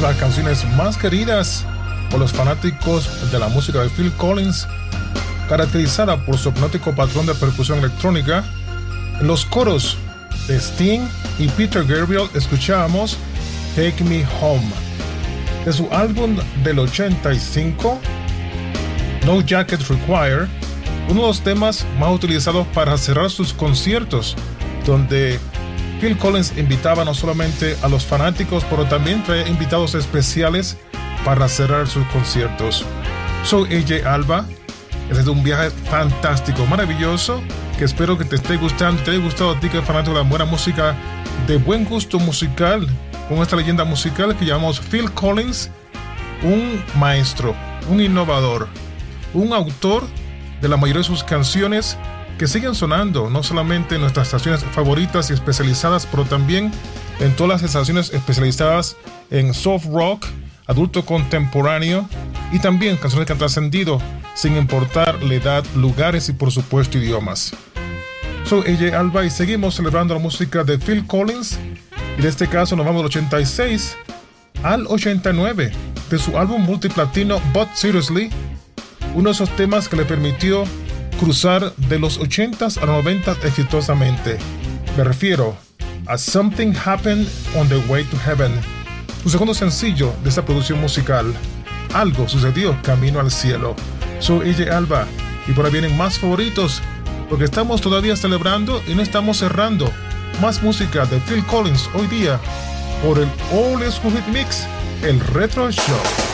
las canciones más queridas por los fanáticos de la música de Phil Collins, caracterizada por su hipnótico patrón de percusión electrónica. En los coros de Sting y Peter Gabriel escuchábamos Take Me Home. De su álbum del 85, No Jacket Required, uno de los temas más utilizados para cerrar sus conciertos, donde Phil Collins invitaba no solamente a los fanáticos, pero también traía invitados especiales para cerrar sus conciertos. Soy AJ Alba. Este es un viaje fantástico, maravilloso, que espero que te esté gustando, te haya gustado a ti que eres fanático de la buena música, de buen gusto musical, con esta leyenda musical que llamamos Phil Collins, un maestro, un innovador, un autor de la mayoría de sus canciones que siguen sonando, no solamente en nuestras estaciones favoritas y especializadas, pero también en todas las estaciones especializadas en soft rock, adulto contemporáneo y también canciones que han trascendido sin importar la edad, lugares y por supuesto idiomas. Soy AJ Alba y seguimos celebrando la música de Phil Collins, y en este caso nos vamos del 86 al 89 de su álbum multiplatino But Seriously, uno de esos temas que le permitió cruzar de los 80s a los 90s exitosamente. Me refiero a Something Happened on the Way to Heaven, su segundo sencillo de esta producción musical. Algo sucedió camino al cielo. Soy AJ Alba y por ahí vienen más favoritos, porque estamos todavía celebrando y no estamos cerrando. Más música de Phil Collins hoy día por el Old School Hit Mix, el Retro Show.